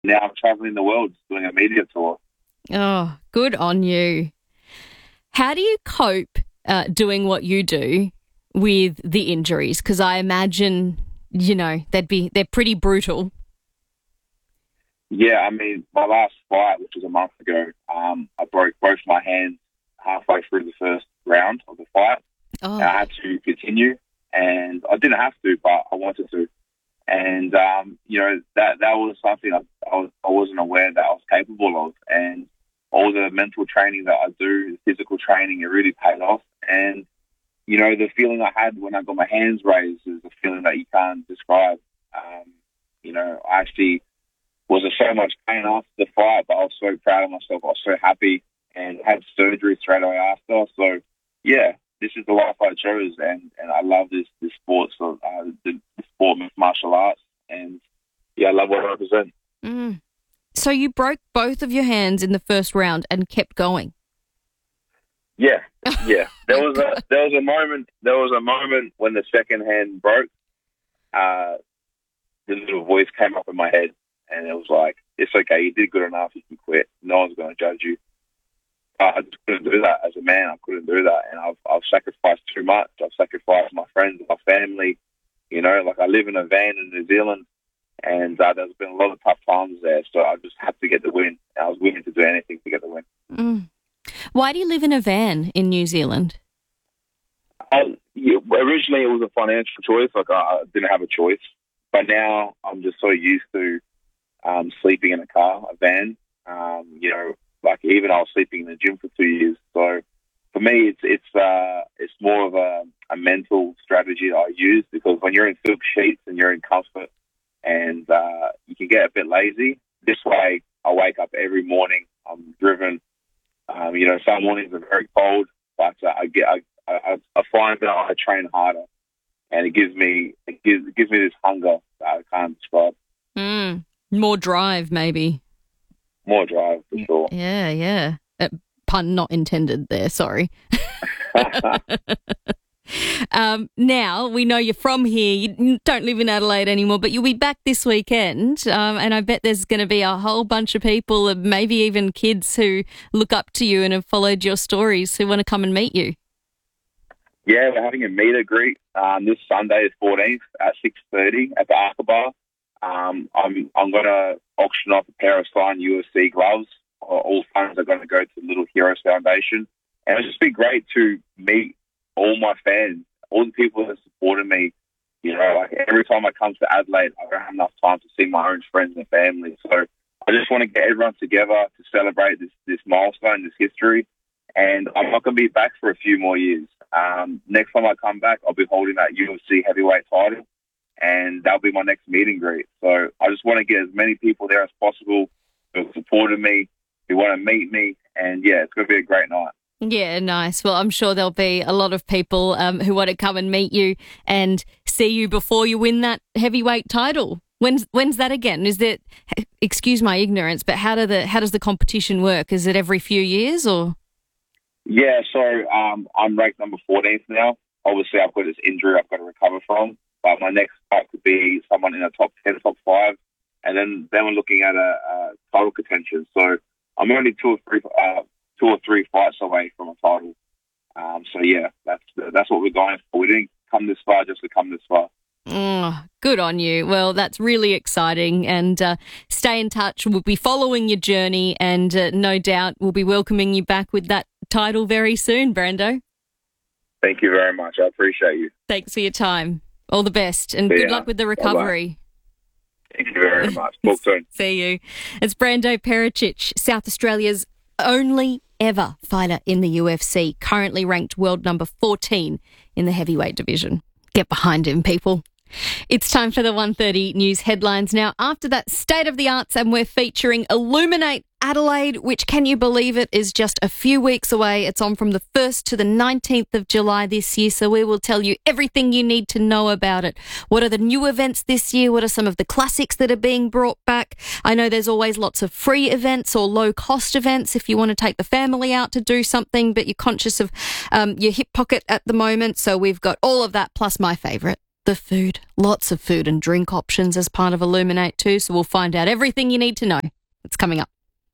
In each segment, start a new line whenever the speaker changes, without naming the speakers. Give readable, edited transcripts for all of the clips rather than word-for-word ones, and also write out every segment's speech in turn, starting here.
Now I'm traveling the world doing a media tour.
Oh, good on you. How do you cope doing what you do with the injuries? Because I imagine, they're pretty brutal.
Yeah, I mean, my last fight, which was a month ago, I broke both my hands halfway through the first round of the fight.
Oh.
And I had to continue, and I didn't have to, but I wanted to. And that was something I wasn't aware that I was capable of. And all the mental training that I do, the physical training, it really paid off. And the feeling I had when I got my hands raised is a feeling that you can't describe. I actually was in so much pain after the fight, but I was so proud of myself. I was so happy, and had surgery straight away after. So, yeah, this is the life I chose, and I love this sport, so the sport of martial arts, and yeah, I love what I represent.
Mm. So you broke both of your hands in the first round and kept going.
Yeah. There was a moment when the second hand broke. The little voice came up in my head, and it was like, "It's okay. You did good enough. You can quit. No one's going to judge you." I just couldn't do that as a man. I couldn't do that, and I've sacrificed too much. I've sacrificed my friends, my family. I live in a van in New Zealand, and there's been a lot of tough times there. So I just had to get the win. I was willing to do anything to get the win.
Mm. Why do you live in a van in New Zealand?
Originally, it was a financial choice. I didn't have a choice, but now I'm just so used to sleeping in a car, a van. Even I was sleeping in the gym for 2 years. So for me, it's more of a mental strategy I use, because when you're in silk sheets and you're in comfort, and you can get a bit lazy. This way, I wake up every morning. I'm driven. Some mornings are very cold, but I find that I train harder, and it gives me this hunger that I can't describe.
More drive, maybe.
More drive, for sure.
Yeah. Pun not intended there, sorry. Now, we know you're from here. You don't live in Adelaide anymore, but you'll be back this weekend. And I bet there's going to be a whole bunch of people, maybe even kids, who look up to you and have followed your stories, who want to come and meet you.
Yeah, we're having a meet and greet this Sunday, the 14th, at 6:30 at the Arca Bar. I'm going to auction off a pair of signed UFC gloves. All funds are going to go to the Little Heroes Foundation. And it'll just be great to meet all my fans, all the people that supported me. Every time I come to Adelaide, I don't have enough time to see my own friends and family. So I just want to get everyone together to celebrate this milestone, this history. And I'm not going to be back for a few more years. Next time I come back, I'll be holding that UFC heavyweight title, and that'll be my next meet and greet. So I just want to get as many people there as possible who have supported me, who want to meet me, and yeah, it's going to be a great night.
Yeah, nice. Well, I'm sure there'll be a lot of people who want to come and meet you and see you before you win that heavyweight title. When's that again? Is it? Excuse my ignorance, but how does the competition work? Is it every few years or?
Yeah, so I'm ranked number 14th now. Obviously, I've got this injury I've got to recover from, but my next fight could be someone in the top 10, top 5, and then we're looking at a title contention. So I'm only two or three fights away from a title. So yeah, that's what we're going for. We didn't come this far just to come this far.
Oh, good on you. Well, that's really exciting, and stay in touch. We'll be following your journey, and no doubt we'll be welcoming you back with that title very soon, Brando.
Thank you very much. I appreciate you.
Thanks for your time. All the best, and good luck with the recovery.
Bye-bye. Thank you very much. Talk soon.
See you. It's Brando Pericic, South Australia's only ever fighter in the UFC, currently ranked world number 14 in the heavyweight division. Get behind him, people. It's time for the 1:30 news headlines now. After that, State of the Arts, and we're featuring Illuminate Adelaide, which, can you believe it, is just a few weeks away. It's on from the 1st to the 19th of July this year, so we will tell you everything you need to know about it. What are the new events this year? What are some of the classics that are being brought back? I know there's always lots of free events or low-cost events if you want to take the family out to do something, but you're conscious of your hip pocket at the moment, so we've got all of that, plus my favourite, the the food. Lots of food and drink options as part of Illuminate too, so we'll find out everything you need to know. It's coming up.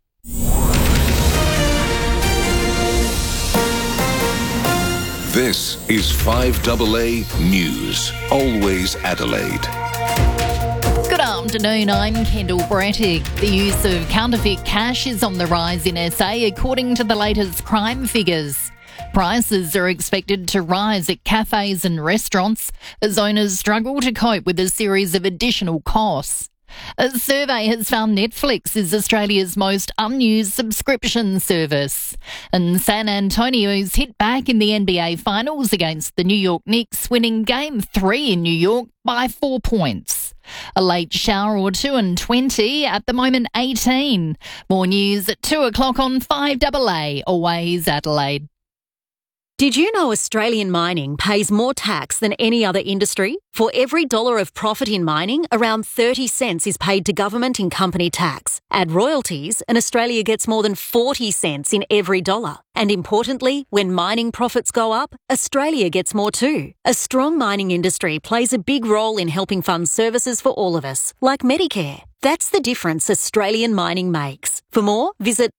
This is 5AA News, always Adelaide.
Good afternoon, I'm Kendall Brettig. The use of counterfeit cash is on the rise in SA according to the latest crime figures. Prices are expected to rise at cafes and restaurants as owners struggle to cope with a series of additional costs. A survey has found Netflix is Australia's most unused subscription service. And San Antonio's hit back in the NBA Finals against the New York Knicks, winning Game 3 in New York by 4 points. A late shower or 2 and 20, at the moment 18. More news at 2 o'clock on 5AA, always Adelaide.
Did you know Australian mining pays more tax than any other industry? For every dollar of profit in mining, around 30 cents is paid to government in company tax. Add royalties, and Australia gets more than 40 cents in every dollar. And importantly, when mining profits go up, Australia gets more too. A strong mining industry plays a big role in helping fund services for all of us, like Medicare. That's the difference Australian mining makes. For more, visit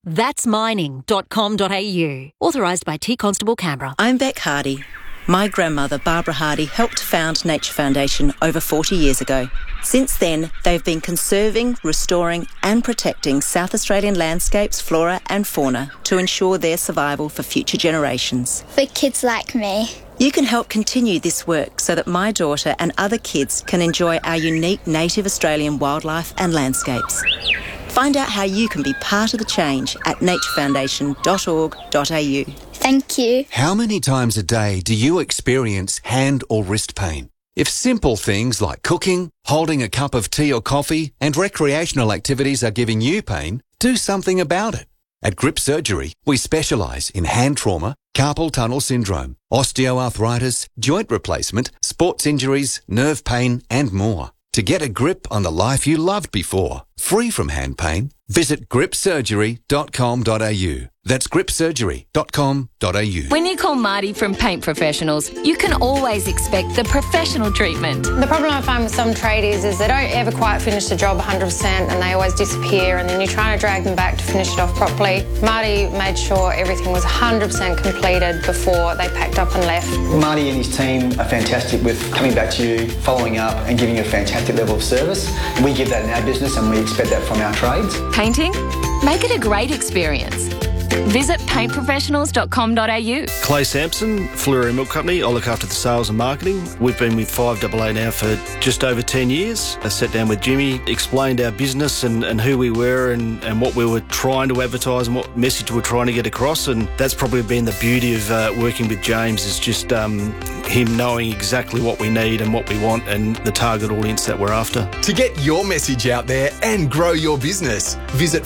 thatsmining.com.au. Authorised by T Constable Canberra.
I'm Beck Hardy. My grandmother, Barbara Hardy, helped found Nature Foundation over 40 years ago. Since then, they've been conserving, restoring and protecting South Australian landscapes, flora and fauna to ensure their survival for future generations.
For kids like me.
You can help continue this work so that my daughter and other kids can enjoy our unique native Australian wildlife and landscapes. Find out how you can be part of the change at naturefoundation.org.au.
Thank you.
How many times a day do you experience hand or wrist pain? If simple things like cooking, holding a cup of tea or coffee, and recreational activities are giving you pain, do something about it. At Grip Surgery, we specialise in hand trauma, carpal tunnel syndrome, osteoarthritis, joint replacement, sports injuries, nerve pain, and more. To get a grip on the life you loved before, free from hand pain, visit gripsurgery.com.au. That's gripsurgery.com.au.
When you call Marty from Paint Professionals, you can always expect the professional treatment.
The problem I find with some tradies is they don't ever quite finish the job 100% and they always disappear, and then you're trying to drag them back to finish it off properly. Marty made sure everything was 100% completed before they packed up and left.
Marty and his team are fantastic with coming back to you, following up and giving you a fantastic level of service. We give that in our business and we expect that from our trades.
Painting? Make it a great experience. Visit paintprofessionals.com.au.
Clay Sampson, Fleury Milk Company. I look after the sales and marketing. We've been with 5AA now for just over 10 years. I sat down with Jimmy, explained our business and who we were and what we were trying to advertise and what message we're trying to get across. And that's probably been the beauty of working with James, is just him knowing exactly what we need and what we want and the target audience that we're after.
To get your message out there and grow your business, visit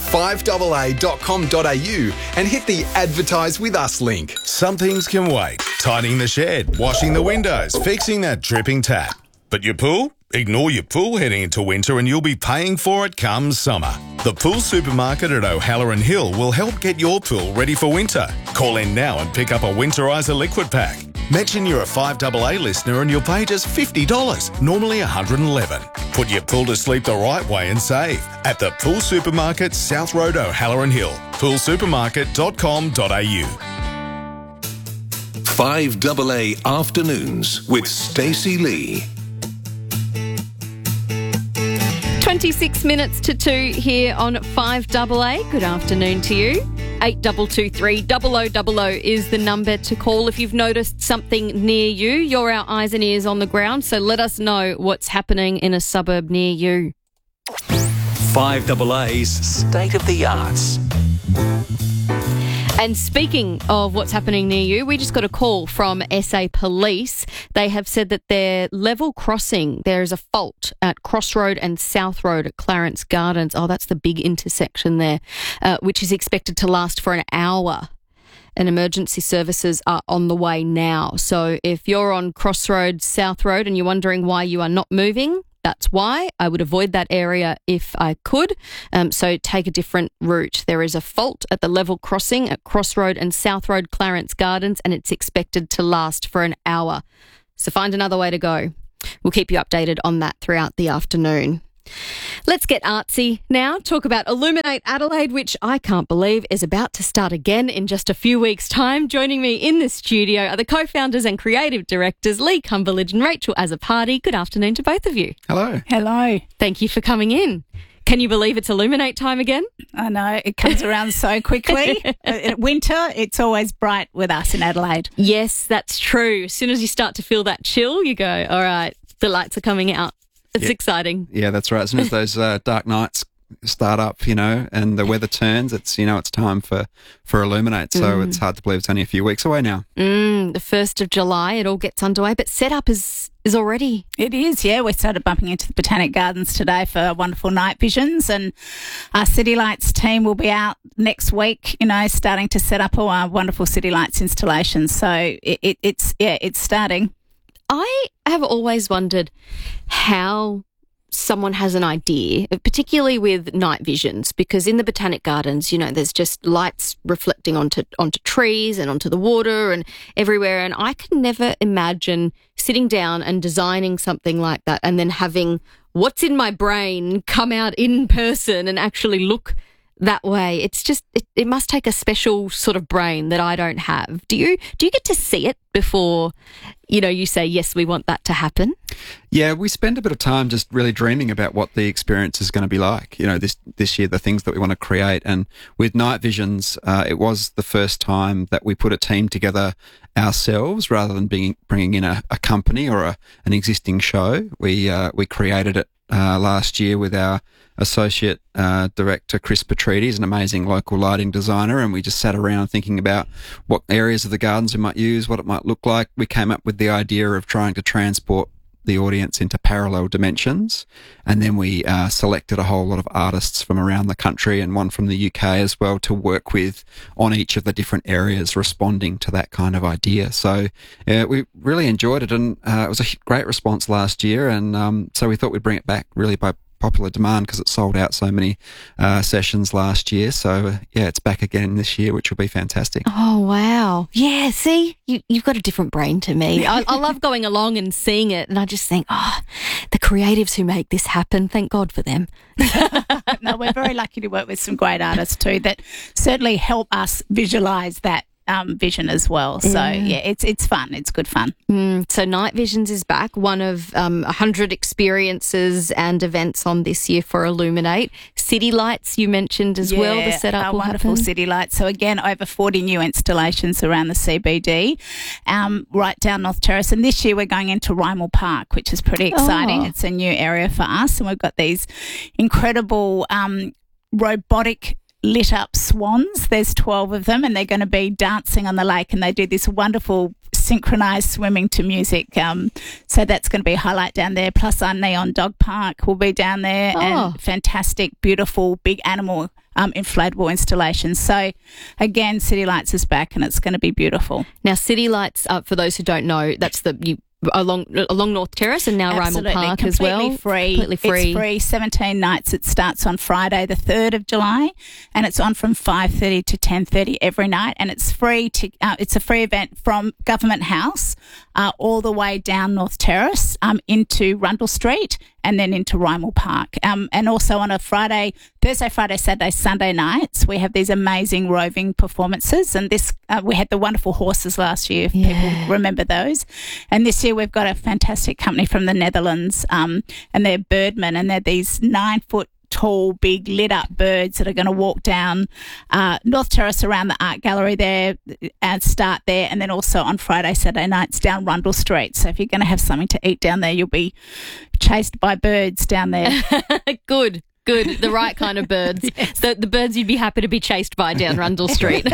5AA.com.au and hit the Advertise With Us link.
Some things can wait. Tidying the shed, washing the windows, fixing that dripping tap. But your pool? Ignore your pool heading into winter and you'll be paying for it come summer. The Pool Supermarket at O'Halloran Hill will help get your pool ready for winter. Call in now and pick up a Winterizer liquid pack. Mention you're a 5AA listener and you'll pay just $50, normally $111. Put your pool to sleep the right way and save at the Pool Supermarket, South Road, O'Halloran Hill. poolsupermarket.com.au.
5AA Afternoons with Stacey Lee.
26 minutes to 2 here on 5AA. Good afternoon to you. 8223 0000 is the number to call if you've noticed something near you. You're our eyes and ears on the ground, so let us know what's happening in a suburb near you.
5AA's State of the Arts.
And speaking of what's happening near you, we just got a call from SA Police. They have said that their level crossing, there is a fault at Crossroad and South Road at Clarence Gardens. Oh, that's the big intersection there, which is expected to last for an hour. And emergency services are on the way now. So if you're on Crossroad, South Road, and you're wondering why you are not moving, that's why. I would avoid that area if I could. So take a different route. There is a fault at the level crossing at Crossroad and South Road, Clarence Gardens, and it's expected to last for an hour. So find another way to go. We'll keep you updated on that throughout the afternoon. Let's get artsy now. Talk about Illuminate Adelaide, which I can't believe is about to start again in just a few weeks' time. Joining me in the studio are the co-founders and creative directors, Lee Cumberledge and Rachel Azzopardi. Good afternoon to both of you.
Hello.
Hello.
Thank you for coming in. Can you believe it's Illuminate time again?
I know, it comes around so quickly. Winter, it's always bright with us in Adelaide.
Yes, that's true. As soon as you start to feel that chill, you go, all right, the lights are coming out. It's exciting.
Yeah, that's right. As soon as those dark nights start up, and the weather turns, it's time for Illuminate. So it's hard to believe it's only a few weeks away now.
The 1st of July, it all gets underway, but setup is already.
It is, yeah. We started bumping into the Botanic Gardens today for wonderful night visions, and our City Lights team will be out next week, starting to set up all our wonderful City Lights installations. So it's starting.
I have always wondered how someone has an idea, particularly with night visions, because in the Botanic Gardens, there's just lights reflecting onto trees and onto the water and everywhere. And I can never imagine sitting down and designing something like that and then having what's in my brain come out in person and actually look that way. It's just, it must take a special sort of brain that I don't have. Do you get to see it before, you say, yes, we want that to happen?
Yeah, we spend a bit of time just really dreaming about what the experience is going to be like. This year, the things that we want to create. And with Night Visions, it was the first time that we put a team together ourselves rather than bringing in a company or an existing show. We created it last year with our associate director, Chris Petridis, an amazing local lighting designer, and we just sat around thinking about what areas of the gardens we might use, what it might look like. We came up with the idea of trying to transport the audience into parallel dimensions, and then we selected a whole lot of artists from around the country and one from the UK as well to work with on each of the different areas responding to that kind of idea. So we really enjoyed it, and it was a great response last year, and so we thought we'd bring it back really by popular demand because it sold out so many sessions last year. So it's back again this year, which will be fantastic.
Oh, wow. Yeah, see, you've got a different brain to me. I love going along and seeing it, and I just think, the creatives who make this happen, thank God for them.
No, we're very lucky to work with some great artists too that certainly help us visualise that vision as well. So it's fun. It's good fun.
So Night Visions is back, one of 100 experiences and events on this year for Illuminate. City Lights you mentioned as well. The setup
our
will
wonderful
happen.
City Lights. So again, over 40 new installations around the CBD, right down North Terrace. And this year we're going into Rymel Park, which is pretty exciting. It's a new area for us, and we've got these incredible robotic lit up swans. There's 12 of them, and they're going to be dancing on the lake, and they do this wonderful synchronized swimming to music. So that's going to be a highlight down there. Plus our Neon Dog Park will be down there, and fantastic, beautiful, big animal inflatable installations. So again, City Lights is back, and it's going to be beautiful.
Now, City Lights, for those who don't know, that's along North Terrace and now Rymel Park as well. Completely free.
It's free. 17 nights. It starts on Friday, the 3rd of July, and it's on from 5:30 to 10:30 every night. And it's free. It's a free event from Government House all the way down North Terrace into Rundle Street, and then into Rymel Park. And also on a Thursday, Friday, Saturday, Sunday nights, we have these amazing roving performances. And this, we had the wonderful horses last year, if people remember those. And this year we've got a fantastic company from the Netherlands, and they're birdmen, and they're these 9-foot tall, big lit up birds that are going to walk down North Terrace around the art gallery there and start there, and then also on Friday, Saturday nights down Rundle Street. So if you're going to have something to eat down there, you'll be chased by birds down there.
Good. The right kind of birds.
Yes.
The birds you'd be happy to be chased by down Rundle Street.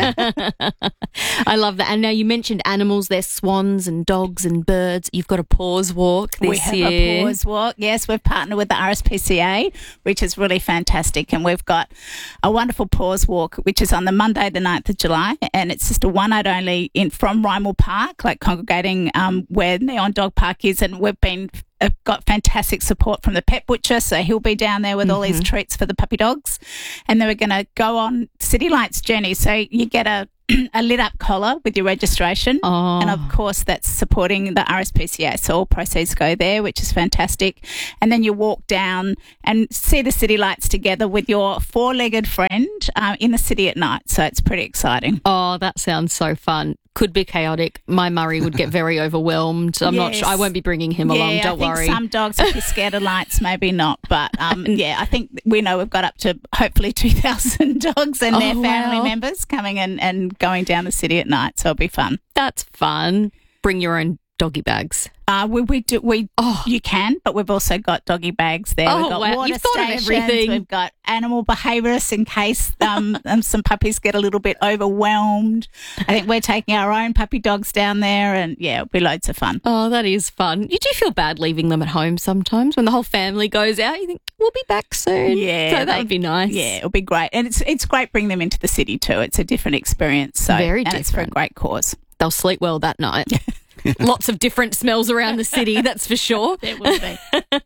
I love that. And now you mentioned animals. There's swans and dogs and birds. You've got a paws walk this year.
We have a paws walk. Yes, we've partnered with the RSPCA, which is really fantastic. And we've got a wonderful paws walk, which is on the Monday, the 9th of July. And it's just a one night only from Rymel Park, like congregating where Neon Dog Park is. And we've got fantastic support from the pet butcher, so he'll be down there with all these treats for the puppy dogs. And then we're going to go on City Lights journey. So you get a a lit up collar with your registration.
Oh.
And of course, that's supporting the RSPCA. So all proceeds go there, which is fantastic. And then you walk down and see the city lights together with your four-legged friend in the city at night. So it's pretty exciting.
Oh, that sounds so fun. Could be chaotic. My Murray would get very overwhelmed. I'm not sure. I won't be bringing him along. Don't worry.
Some dogs, if you're scared of lights, maybe not. But I think we know we've got up to hopefully 2,000 dogs and their family members coming and going down the city at night. So it'll be fun.
That's fun. Bring your own doggy bags.
You can, but we've also got doggy bags there. We've got water
You've thought of
stations,
everything.
We've got animal behaviourists in case some puppies get a little bit overwhelmed. I think we're taking our own puppy dogs down there, and it'll be loads of fun.
Oh, that is fun. You do feel bad leaving them at home sometimes when the whole family goes out. You think we'll be back soon.
Yeah,
so that would be nice.
Yeah, it'll be great, and it's great bringing them into the city too. It's a different experience. So
Very
and it's for a
different.
great cause.
They'll sleep well that night. Lots of different smells around the city, that's for sure.
There will be.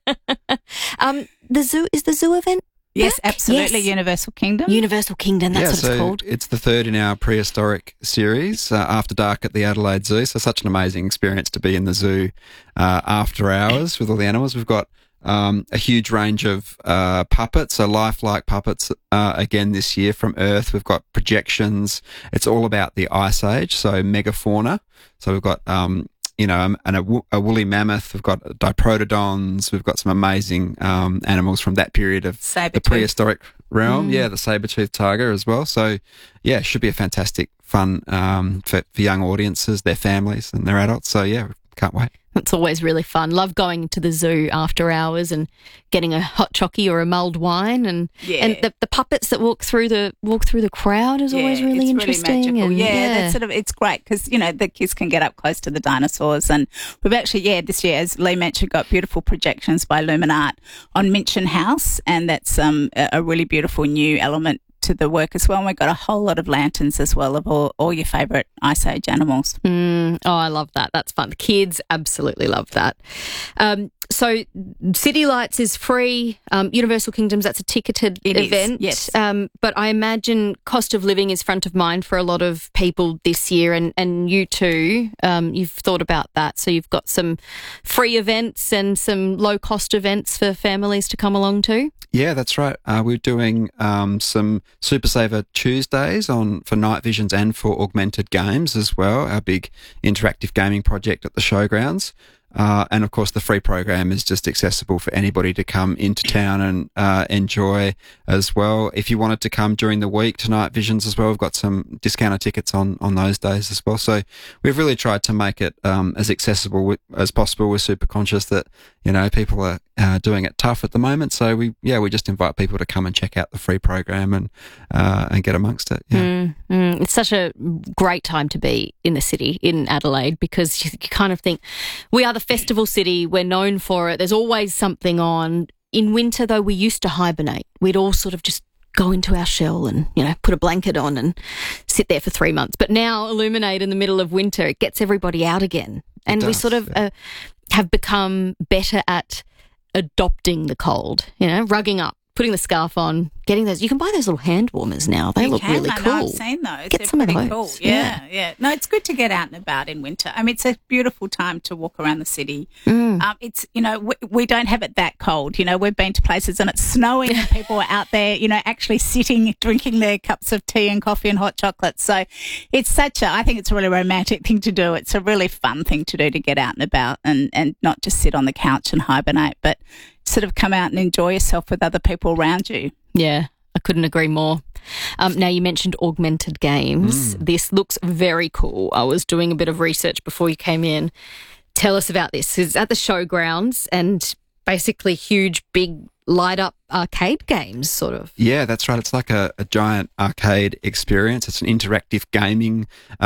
Is the zoo event?
Yes,
back?
absolutely.
Yes.
Universal Kingdom.
Universal Kingdom, that's what it's called.
It's the third in our prehistoric series, After Dark at the Adelaide Zoo. So such an amazing experience to be in the zoo after hours with all the animals. We've got a huge range of puppets, so lifelike puppets again this year from Earth. We've got projections. It's all about the Ice Age, so megafauna. So we've got a woolly mammoth. We've got diprotodons. We've got some amazing animals from that period of the prehistoric realm. Yeah, the saber-toothed tiger as well. So yeah, it should be a fantastic fun for young audiences, their families and their adults. So yeah, can't wait.
It's always really fun. Love going to the zoo after hours and getting a hot chockey or a mulled wine, and the puppets that walk through the crowd is always really interesting.
Really magical.
And
that's it's great because the kids can get up close to the dinosaurs, and we've actually this year, as Lee mentioned, got beautiful projections by Luminart on Minchin House, and that's a really beautiful new element to the work as well. And we've got a whole lot of lanterns as well of all your favourite Ice Age animals.
Oh, I love that. That's fun. The kids absolutely love that. So City Lights is free. Universal Kingdoms, that's a ticketed event.
Yes.
But I imagine cost of living is front of mind for a lot of people this year, and you too. You've thought about that. So you've got some free events and some low-cost events for families to come along to?
Yeah, that's right. We're doing some Super Saver Tuesdays for night visions and for augmented games as well, our big interactive gaming project at the showgrounds. And of course, the free program is just accessible for anybody to come into town and enjoy as well. If you wanted to come during the week to Night Visions as well, we've got some discounted tickets on those days as well. So we've really tried to make it as accessible as possible. We're super conscious that people are doing it tough at the moment. So we just invite people to come and check out the free program and get amongst it. Yeah.
It's such a great time to be in the city in Adelaide because you kind of think we are the festival city. We're known for it. There's always something on. In winter, though, we used to hibernate. We'd all sort of just go into our shell and, put a blanket on and sit there for 3 months. But now Illuminate in the middle of winter, it gets everybody out again. And we sort of have become better at adopting the cold, rugging up, putting the scarf on, getting those. You can buy those little hand warmers now. They look really cool.
I've seen those.
Get
They're
some of
pretty
those.
Cool. Yeah. No, it's good to get out and about in winter. I mean, it's a beautiful time to walk around the city. It's, we don't have it that cold. We've been to places and it's snowing and people are out there, actually sitting, drinking their cups of tea and coffee and hot chocolate. So it's I think it's a really romantic thing to do. It's a really fun thing to do, to get out and about and not just sit on the couch and hibernate, but sort of come out and enjoy yourself with other people around you.
Yeah, I couldn't agree more. Now, you mentioned augmented games. This looks very cool. I was doing a bit of research before you came in. Tell us about this. It's at the showgrounds and basically huge, big, light-up arcade games, sort of.
Yeah, that's right. It's like a giant arcade experience. It's an interactive gaming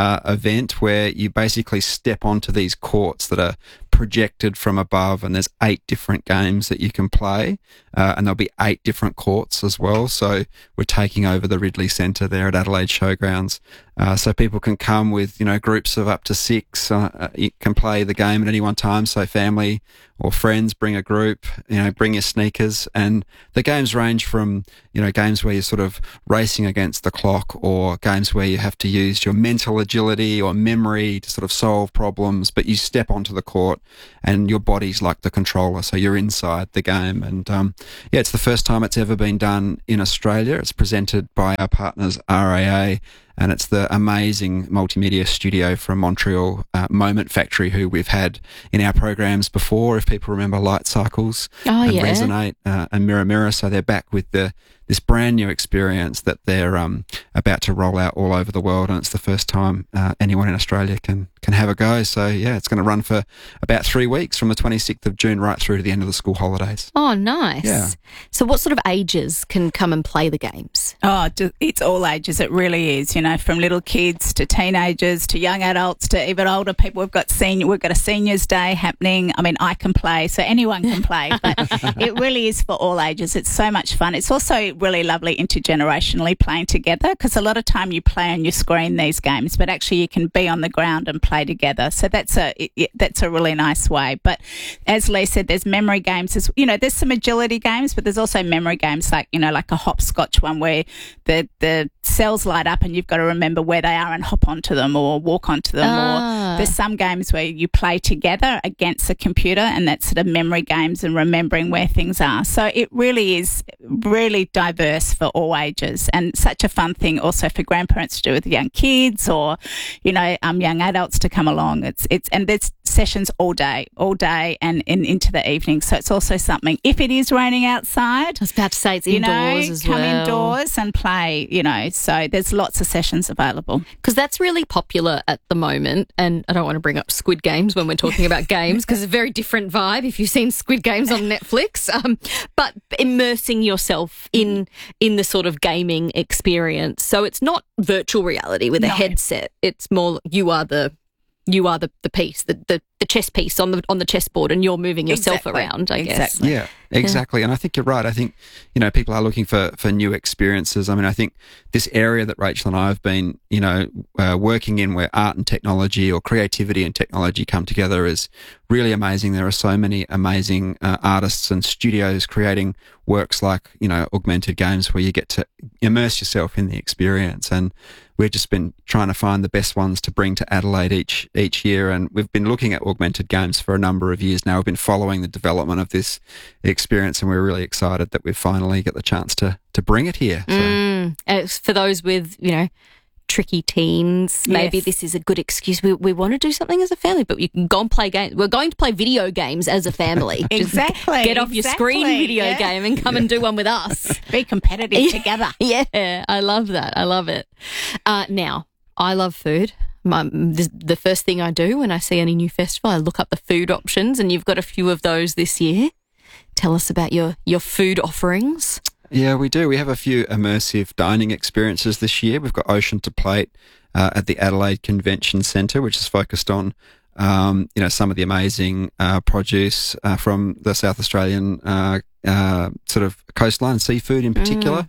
event where you basically step onto these courts that are projected from above, and there's 8 different games that you can play, and there'll be 8 different courts as well. So we're taking over the Ridley Centre there at Adelaide Showgrounds, so people can come with groups of up to 6. You can play the game at any one time. So family or friends, bring a group. Bring your sneakers games. And the games range from, games where you're sort of racing against the clock, or games where you have to use your mental agility or memory to sort of solve problems, but you step onto the court and your body's like the controller, so you're inside the game. And it's the first time it's ever been done in Australia. It's presented by our partners RAA, and it's the amazing multimedia studio from Montreal, Moment Factory, who we've had in our programs before, if people remember Light Cycles and Resonate and Mirror Mirror. So they're back with this brand new experience that they're about to roll out all over the world, and it's the first time anyone in Australia can have a go. So it's going to run for about 3 weeks, from the 26th of June right through to the end of the school holidays.
Oh, nice.
Yeah.
So what sort of ages can come and play the games?
Oh, it's all ages. It really is, from little kids to teenagers to young adults to even older people. We've got a seniors day happening. I mean, I can play, so anyone can play, but it really is for all ages. It's so much fun. It's also really lovely intergenerationally playing together, because a lot of time you play on your screen these games, but actually you can be on the ground and play together. So that's a really nice way. But as Lee said, there's memory games. There's some agility games, but there's also memory games like a hopscotch one where the cells light up and you've got to remember where they are and hop onto them or walk onto them. Or there's some games where you play together against the computer, and that's sort of memory games and remembering where things are. So it really is really diverse for all ages, and such a fun thing also for grandparents to do with young kids, or young adults to come along. And there's sessions all day and into the evening. So it's also something, if it is raining outside,
I was about to say it's indoors as well.
Come indoors and play, so there's lots of sessions available.
Because that's really popular at the moment, and I don't want to bring up Squid Games when we're talking about games, because it's a very different vibe if you've seen Squid Games on Netflix, but immersing yourself in the sort of gaming experience. So it's not virtual reality with a headset. It's more you are the piece, the chess piece on the chessboard, and you're moving yourself around, I guess.
Yeah, exactly. And I think you're right. I think, people are looking for new experiences. I mean, I think this area that Rachel and I have been, working in, where art and technology, or creativity and technology come together, is really amazing. There are so many amazing artists and studios creating works like, augmented games, where you get to immerse yourself in the experience. And we've just been trying to find the best ones to bring to Adelaide each year, and we've been looking at augmented games for a number of years now. We've been following the development of this experience, and we're really excited that we've finally got the chance to bring it here. So.
For those with, tricky teens, maybe this is a good excuse. We want to do something as a family, but you can go and play games. We're going to play video games as a family.
Exactly.
Get off your screen video game and come and do one with us.
Be competitive together.
Yeah, I love that. I love it. Now, I love food. The first thing I do when I see any new festival, I look up the food options, and you've got a few of those this year. Tell us about your food offerings.
Yeah, we do. We have a few immersive dining experiences this year. We've got Ocean to Plate at the Adelaide Convention Centre, which is focused on, some of the amazing produce from the South Australian sort of coastline, seafood in particular.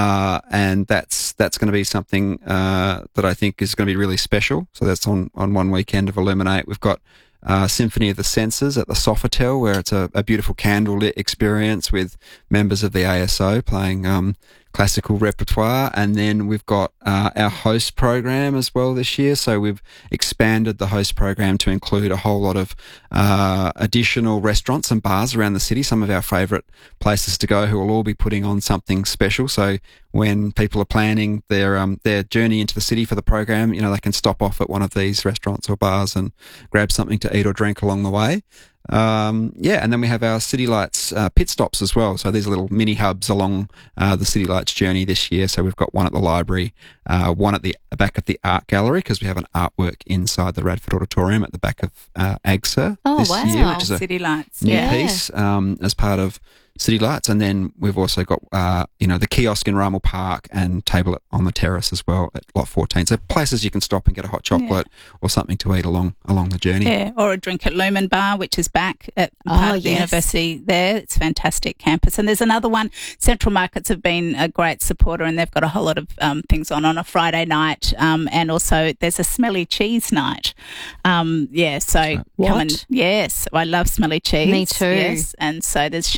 And that's going to be something that I think is going to be really special. So that's on one weekend of Illuminate. We've got Symphony of the Senses at the Sofitel, where it's a beautiful candlelit experience with members of the ASO playing classical repertoire. And then we've got our host program as well this year. So we've expanded the host program to include a whole lot of additional restaurants and bars around the city, some of our favourite places to go, who will all be putting on something special. So when people are planning their journey into the city for the program, they can stop off at one of these restaurants or bars and grab something to eat or drink along the way. And then we have our City Lights pit stops as well. So these are little mini hubs along the City Lights journey this year. So we've got one at the library, one at the back of the art gallery, because we have an artwork inside the Radford Auditorium at the back of AGSA this year, which is a
City Lights
new piece as part of City Lights. And then we've also got, the kiosk in Rummel Park and Table on the Terrace as well at Lot 14. So places you can stop and get a hot chocolate or something to eat along the journey.
Yeah, or a drink at Lumen Bar, which is back at the university there. It's a fantastic campus. And there's another one. Central Markets have been a great supporter, and they've got a whole lot of things on a Friday night. And also there's a smelly cheese night.
What?
Come and, yes, I love smelly cheese.
Me too.
Yes, and so there's champagne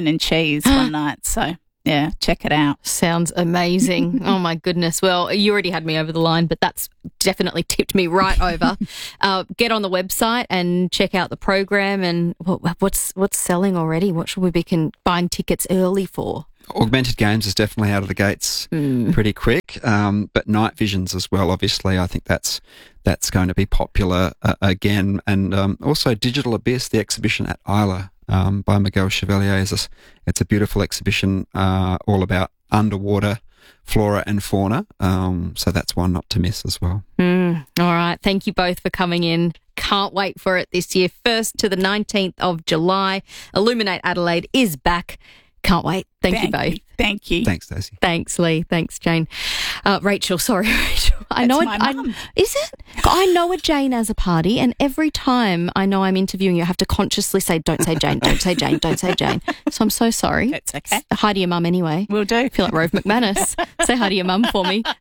and cheese one night. So, yeah, check it out.
Sounds amazing. Oh, my goodness. Well, you already had me over the line, but that's definitely tipped me right over. Get on the website and check out the program. And what's selling already? What should we be buying tickets early for?
Augmented Games is definitely out of the gates pretty quick, but Night Visions as well, obviously. I think that's going to be popular again. And also Digital Abyss, the exhibition at Isla by Miguel Chevalier. It's a beautiful exhibition all about underwater flora and fauna. So that's one not to miss as well.
All right. Thank you both for coming in. Can't wait for it this year. 1st to the 19th of July. Illuminate Adelaide is back. Can't wait. Thank you both.
Thank you.
Thanks, Stacey.
Thanks, Lee. Thanks, Jane. Rachel, sorry, Rachel. I know
my mum.
Is it? I know a Jane as a party, and every time I know I'm interviewing you, I have to consciously say, don't say Jane, don't say Jane, don't say Jane. So I'm so sorry.
It's okay.
Hi to your mum anyway.
Will do.
I feel like Rove McManus. Say hi to your mum for me.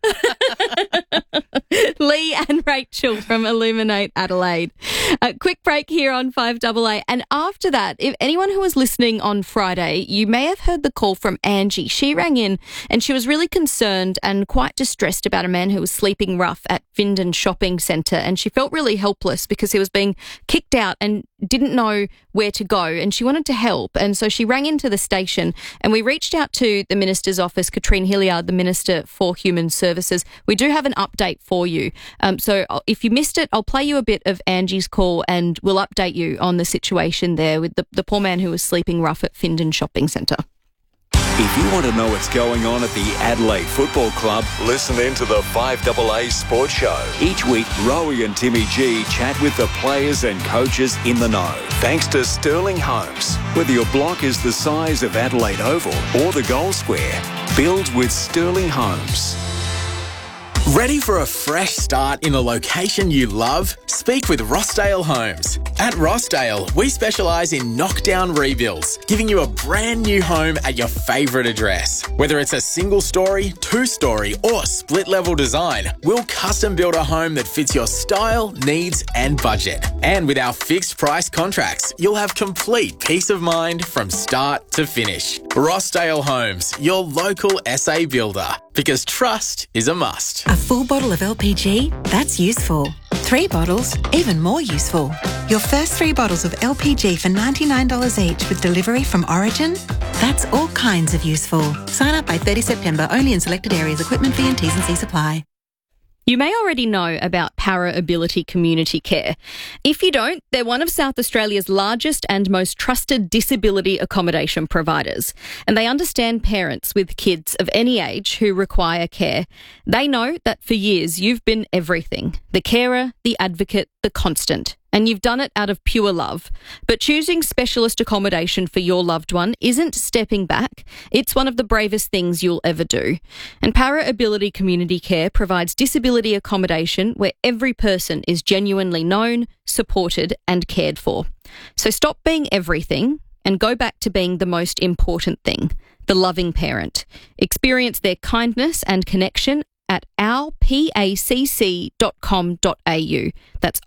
Lee and Rachel from Illuminate Adelaide. A quick break here on 5AA. And after that, if anyone who was listening on Friday, you may have heard the call from Angie. She rang in and she was really concerned and quite distressed about a man who was sleeping rough at Findon Shopping Centre. And she felt really helpless because he was being kicked out and didn't know where to go, and she wanted to help. And so she rang into the station and we reached out to the Minister's office, Katrine Hilliard, the Minister for Human Services. We do have an update for you. So if you missed it, I'll play you a bit of Angie's call and we'll update you on the situation there with the poor man who was sleeping rough at Findon Shopping Centre.
If you want to know what's going on at the Adelaide Football Club, listen in to the 5AA Sports Show. Each week, Rowie and Timmy G chat with the players and coaches in the know. Thanks to Sterling Homes. Whether your block is the size of Adelaide Oval or the Gold Square, build with Sterling Homes.
Ready for a fresh start in the location you love? Speak with Rossdale Homes. At Rossdale, we specialise in knockdown rebuilds, giving you a brand new home at your favourite address. Whether it's a single story, 2-story or split level design, we'll custom build a home that fits your style, needs and budget. And with our fixed price contracts, you'll have complete peace of mind from start to finish. Rossdale Homes, your local SA builder. Because trust is a must.
A full bottle of LPG? That's useful. 3 bottles? Even more useful. Your first 3 bottles of LPG for $99 each with delivery from Origin? That's all kinds of useful. Sign up by 30 September, only in selected areas. Equipment fee and T's and C's apply.
You may already know about Para Ability Community Care. If you don't, they're one of South Australia's largest and most trusted disability accommodation providers. And they understand parents with kids of any age who require care. They know that for years you've been everything. The carer, the advocate, the constant. And you've done it out of pure love. But choosing specialist accommodation for your loved one isn't stepping back. It's one of the bravest things you'll ever do. And Para Ability Community Care provides disability accommodation where every person is genuinely known, supported and cared for. So stop being everything and go back to being the most important thing, the loving parent. Experience their kindness and connection at ourpacc.com.au. That's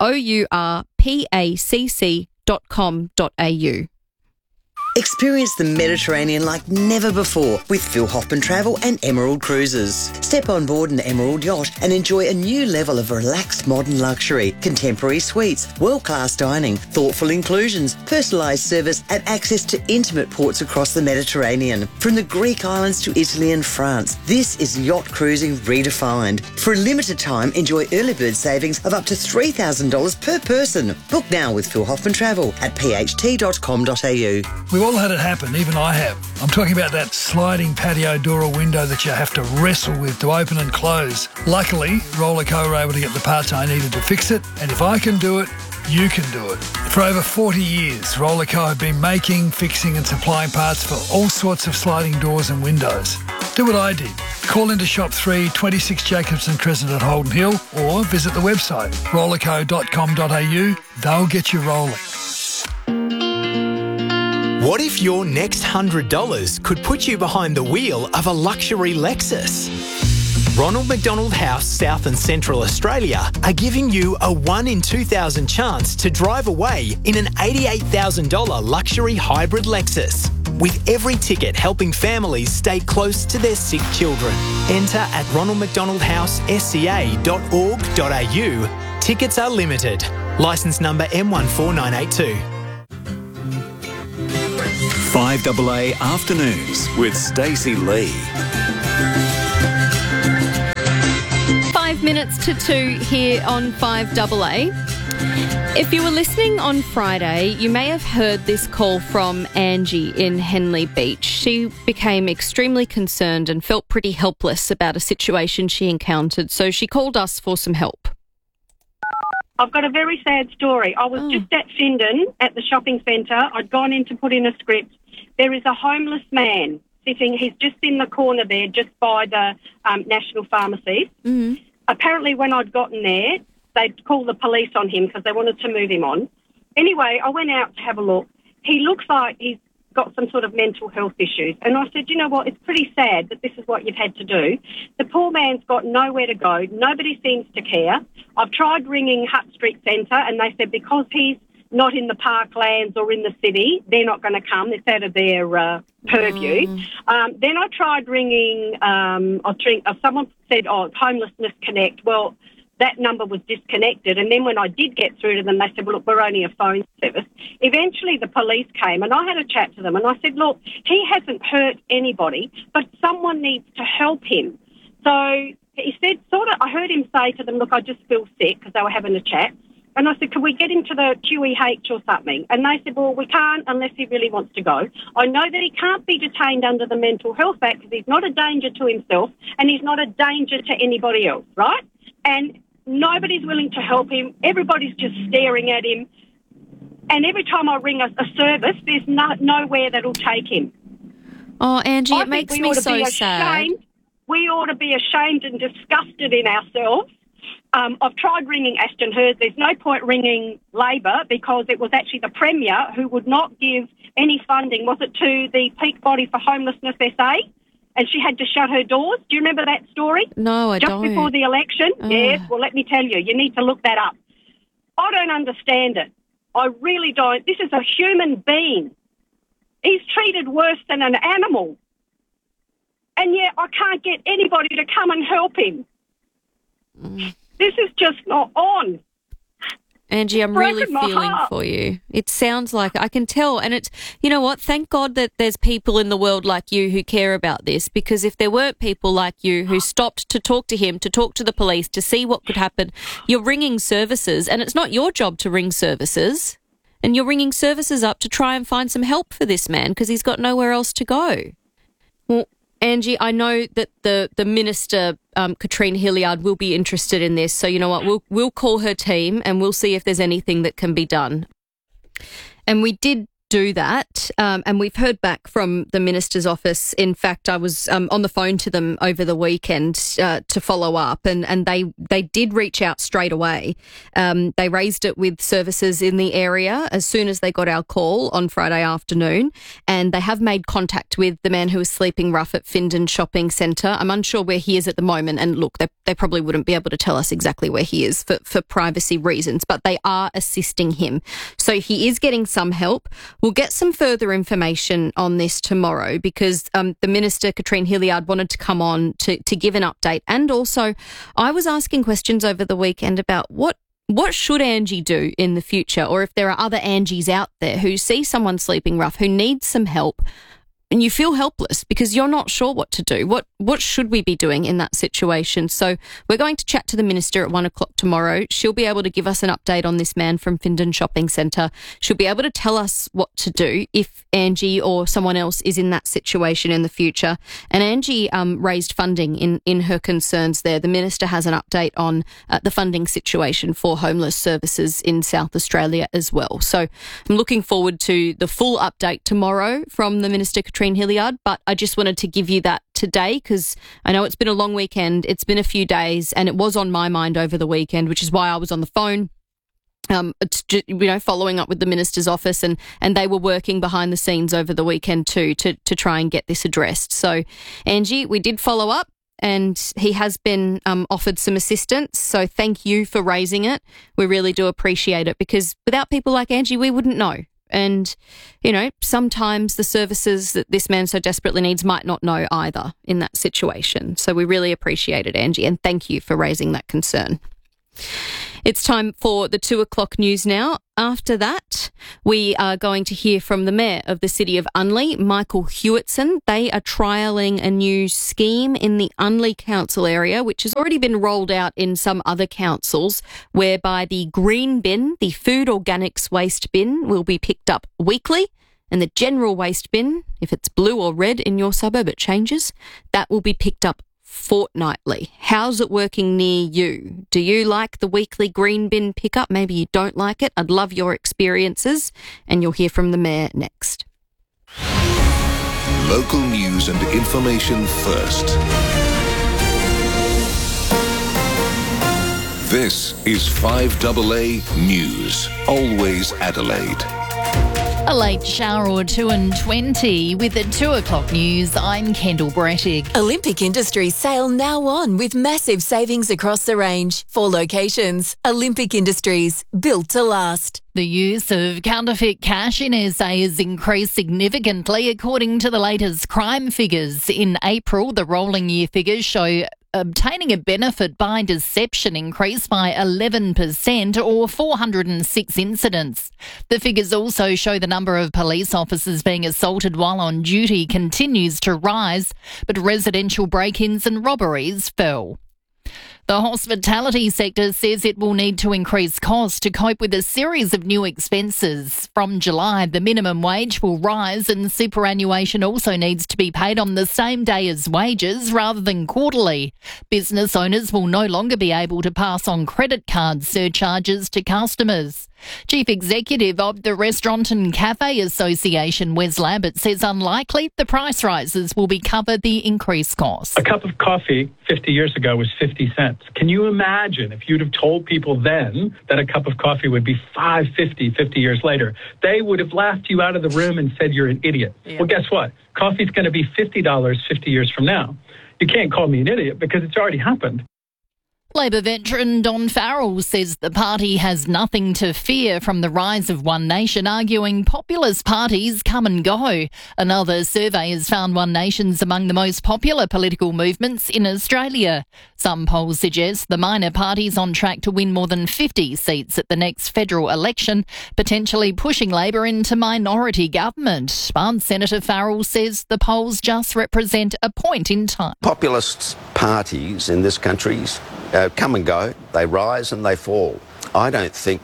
ourpacc.com.au.
Experience the Mediterranean like never before with Phil Hoffman Travel and Emerald Cruises. Step on board an Emerald yacht and enjoy a new level of relaxed modern luxury, contemporary suites, world-class dining, thoughtful inclusions, personalised service and access to intimate ports across the Mediterranean. From the Greek islands to Italy and France, this is yacht cruising redefined. For a limited time, enjoy early bird savings of up to $3,000 per person. Book now with Phil Hoffman Travel at pht.com.au.
We've all had it happen, even I have. I'm talking about that sliding patio door or window that you have to wrestle with to open and close. Luckily, Rollerco were able to get the parts I needed to fix it, and if I can do it, you can do it. For over 40 years, Rollerco have been making, fixing and supplying parts for all sorts of sliding doors and windows. Do what I did. Call into Shop 3, 26 Jacobson Crescent at Holden Hill, or visit the website rollerco.com.au. They'll get you rolling.
What if your next $100 could put you behind the wheel of a luxury Lexus? Ronald McDonald House, South and Central Australia are giving you a 1 in 2,000 chance to drive away in an $88,000 luxury hybrid Lexus. with every ticket helping families stay close to their sick children. Enter at ronaldmcdonaldhousesca.org.au. Tickets are limited. Licence number M14982.
5AA Afternoons with Stacey Lee.
5 minutes to 2 here on 5AA. If you were listening on Friday, you may have heard this call from Angie in Henley Beach. She became extremely concerned and felt pretty helpless about a situation she encountered, so she called us for some help.
I've got a very sad story. I was just at Findon at the shopping centre. I'd gone in to put in a script. There is a homeless man sitting. He's just in the corner there, just by the National Pharmacy.
Mm-hmm.
Apparently, when I'd gotten there, they'd called the police on him because they wanted to move him on. Anyway, I went out to have a look. He looks like he's got some sort of mental health issues. And I said, you know what, it's pretty sad that this is what you've had to do. The poor man's got nowhere to go. Nobody seems to care. I've tried ringing Hutt Street Centre and they said because he's not in the parklands or in the city, they're not going to come. It's out of their purview. Then I tried ringing, someone said, Homelessness Connect. Well, that number was disconnected. And then when I did get through to them, they said, well, look, we're only a phone service. Eventually the police came and I had a chat to them and I said, look, he hasn't hurt anybody, but someone needs to help him. So he said, I heard him say to them, look, I just feel sick, because they were having a chat. And I said, can we get him to the QEH or something? And they said, well, we can't unless he really wants to go. I know that he can't be detained under the Mental Health Act because he's not a danger to himself and he's not a danger to anybody else, right? And nobody's willing to help him. Everybody's just staring at him. And every time I ring a service, there's nowhere that'll take him.
Oh, Angie, it makes me so sad.
We ought to be ashamed and disgusted in ourselves. I've tried ringing Ashton Hurst. There's no point ringing Labor because it was actually the Premier who would not give any funding, was it, to the peak body for Homelessness SA? And she had to shut her doors. Do you remember that story?
No, I don't.
Just before the election? Yes. Well, let me tell you, you need to look that up. I don't understand it. I really don't. This is a human being. He's treated worse than an animal. And yet I can't get anybody to come and help him. This is just not on.
Angie, I'm really feeling for you. It sounds like, I can tell, and it's, you know what, thank God that there's people in the world like you who care about this, because if there weren't people like you who stopped to talk to him, to talk to the police, to see what could happen, you're ringing services, and it's not your job to ring services, and you're ringing services up to try and find some help for this man because he's got nowhere else to go. Well, Angie, I know that the Minister, Katrina Hilliard, will be interested in this. So you know what, we'll call her team and we'll see if there's anything that can be done. And we did do that, and we've heard back from the Minister's office. In fact, I was on the phone to them over the weekend to follow up, and they did reach out straight away. They raised it with services in the area as soon as they got our call on Friday afternoon, and they have made contact with the man who was sleeping rough at Findon Shopping Centre. I'm unsure where he is at the moment, and look, they probably wouldn't be able to tell us exactly where he is for privacy reasons, but they are assisting him. So he is getting some help. We'll get some further information on this tomorrow because the Minister, Katrina Hilliard, wanted to come on to give an update. And also, I was asking questions over the weekend about what should Angie do in the future, or if there are other Angies out there who see someone sleeping rough, who needs some help, and you feel helpless because you're not sure what to do. What should we be doing in that situation? So we're going to chat to the Minister at 1 o'clock tomorrow. She'll be able to give us an update on this man from Findon Shopping Centre. She'll be able to tell us what to do if Angie or someone else is in that situation in the future. And Angie raised funding in her concerns there. The Minister has an update on the funding situation for homeless services in South Australia as well. So I'm looking forward to the full update tomorrow from the Minister, Katrina Hilliard, but I just wanted to give you that today because I know it's been a long weekend, it's been a few days, and it was on my mind over the weekend, which is why I was on the phone, following up with the Minister's office, and they were working behind the scenes over the weekend too to try and get this addressed. So, Angie, we did follow up, and he has been offered some assistance. So thank you for raising it. We really do appreciate it because without people like Angie, we wouldn't know. And, sometimes the services that this man so desperately needs might not know either in that situation. So we really appreciate it, Angie, and thank you for raising that concern. It's time for the 2 o'clock news now. After that, we are going to hear from the Mayor of the City of Unley, Michael Hewitson. They are trialling a new scheme in the Unley Council area, which has already been rolled out in some other councils, whereby the green bin, the food organics waste bin, will be picked up weekly, and the general waste bin, if it's blue or red in your suburb, it changes, that will be picked up fortnightly. How's it working near you? Do you like the weekly green bin pickup? Maybe you don't like it. I'd love your experiences, and you'll hear from the Mayor next.
Local news and information first. This is 5AA News, always Adelaide.
A late shower or 2:20 with the 2 o'clock news. I'm Kendall Brettig.
Olympic Industries sale now on with massive savings across the range. 4 locations. Olympic Industries, built to last.
The use of counterfeit cash in SA has increased significantly according to the latest crime figures. In April, the rolling year figures show obtaining a benefit by deception increased by 11% or 406 incidents. The figures also show the number of police officers being assaulted while on duty continues to rise, but residential break-ins and robberies fell. The hospitality sector says it will need to increase costs to cope with a series of new expenses. From July, the minimum wage will rise and superannuation also needs to be paid on the same day as wages rather than quarterly. Business owners will no longer be able to pass on credit card surcharges to customers. Chief Executive of the Restaurant and Cafe Association, Wes Lambert, says unlikely the price rises will cover the increased costs.
A cup of coffee 50 years ago was 50 cents. Can you imagine if you'd have told people then that a cup of coffee would be $5.50 50 years later? They would have laughed you out of the room and said you're an idiot. Yeah. Well, guess what? Coffee's going to be $50 50 years from now. You can't call me an idiot because it's already happened.
Labor veteran Don Farrell says the party has nothing to fear from the rise of One Nation, arguing populist parties come and go. Another survey has found One Nation's among the most popular political movements in Australia. Some polls suggest the minor party's on track to win more than 50 seats at the next federal election, potentially pushing Labor into minority government. But Senator Farrell says the polls just represent a point in time.
Populist parties in this country come and go, they rise and they fall. I don't think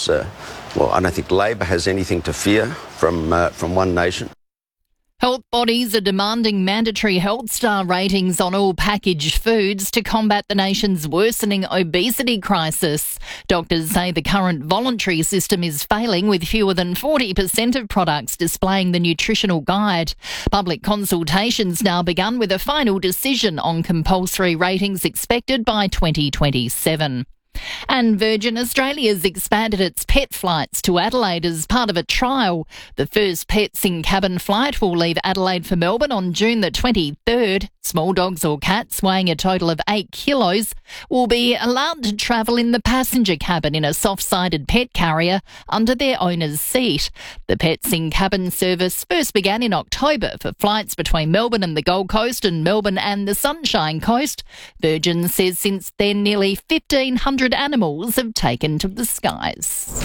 I don't think Labor has anything to fear from One Nation.
Health bodies are demanding mandatory health star ratings on all packaged foods to combat the nation's worsening obesity crisis. Doctors say the current voluntary system is failing, with fewer than 40% of products displaying the nutritional guide. Public consultations now begun, with a final decision on compulsory ratings expected by 2027. And Virgin Australia's expanded its pet flights to Adelaide as part of a trial. The first pets in cabin flight will leave Adelaide for Melbourne on June the 23rd. Small dogs or cats weighing a total of 8 kilos will be allowed to travel in the passenger cabin in a soft-sided pet carrier under their owner's seat. The Pets in Cabin service first began in October for flights between Melbourne and the Gold Coast and Melbourne and the Sunshine Coast. Virgin says since then nearly 1,500 animals have taken to the skies.